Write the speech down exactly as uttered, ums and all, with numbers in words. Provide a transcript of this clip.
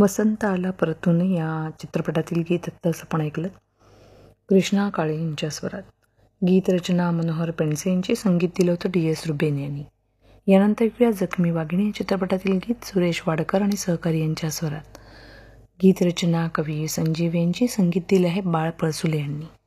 वसंत आला परतून या चित्रपटातील गीत आत्ताच आपण ऐकलं कृष्णा काळे यांच्या स्वरात. गीतरचना मनोहर पेंडसे यांची, संगीत दिलं होतं डी एस रुबेन यांनी. यानंतर ऐकूया जखमी वाघिणी या चित्रपटातील गीत सुरेश वाडकर आणि सहकारी यांच्या स्वरात. गीतरचना कवी संजीव यांची, संगीत दिलं आहे बाळ पळसुले यांनी.